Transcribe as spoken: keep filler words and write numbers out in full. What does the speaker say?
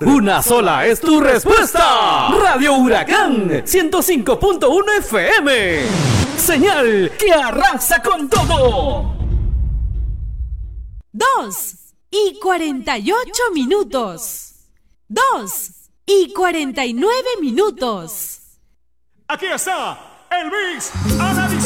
Una sola es tu respuesta. Radio Huracán ciento cinco punto uno F M. Señal que arrasa con todo. Dos y cuarenta y ocho minutos. Dos y cuarenta y nueve minutos. Aquí está el Mix a la